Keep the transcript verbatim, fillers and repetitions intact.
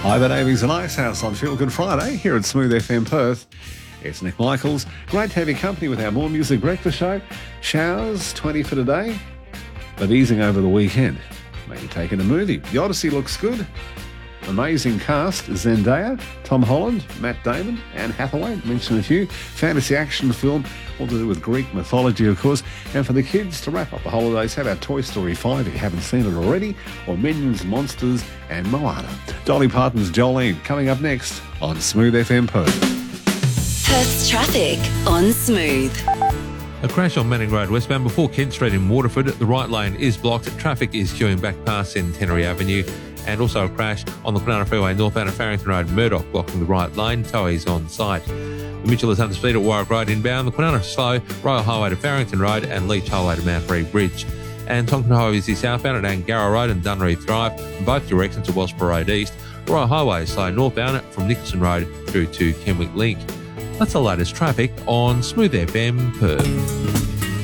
Hi, the Davies and Icehouse on Feel Good Friday here at Smooth F M Perth. It's Nick Michaels. Great to have your company with our More Music Breakfast show. Showers, twenty for today, but easing over the weekend. Maybe taking a movie. The Odyssey looks good. Amazing cast: Zendaya, Tom Holland, Matt Damon, Anne Hathaway, mention a few. Fantasy action film, all to do with Greek mythology, of course. And for the kids, to wrap up the holidays, how about Toy Story five if you haven't seen it already, or Minions, Monsters and Moana. Dolly Parton's Jolene coming up next on Smooth F M Perth. Perth's traffic on Smooth. A crash on Manning Road westbound before Kent Street in Waterford. The right lane is blocked. Traffic is queuing back past Centenary Avenue. And also a crash on the Kwinana Freeway northbound at Farrington Road, Murdoch blocking the right lane. Towie's on site. The Mitchell is under speed at Warwick Road inbound. The Kwinana slow, Royal Highway to Farrington Road and Leach Highway to Mount Free Bridge. And Tonkin Highway is southbound at Angara Road and Dunreath Drive from both directions to Wellsborough Road East. Royal Highway is slow northbound from Nicholson Road through to Kenwick Link. That's the latest traffic on Smooth F M Perth.